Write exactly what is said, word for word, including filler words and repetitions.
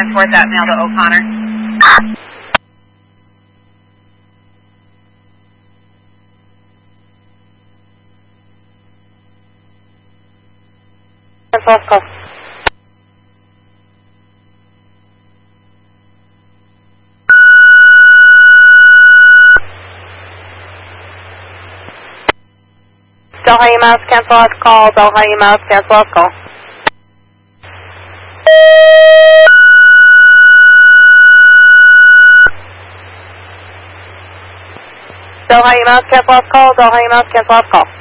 transport that mail to O'Connor. Cancel call. Delta emails, cancel last call. Delta emails, cancel last call. Delta emails, cancel last call. Delta emails, cancel last call.